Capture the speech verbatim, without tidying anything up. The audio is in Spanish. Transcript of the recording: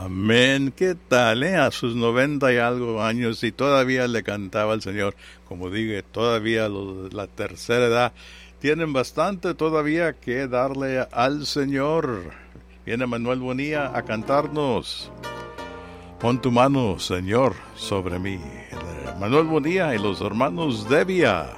Amén. ¿Qué tal, eh? A sus noventa y algo años y todavía le cantaba al Señor. Como dije, todavía los de la tercera edad tienen bastante todavía que darle al Señor. Viene Manuel Bonilla a cantarnos. Pon tu mano, Señor, sobre mí. Manuel Bonilla y los hermanos Devia.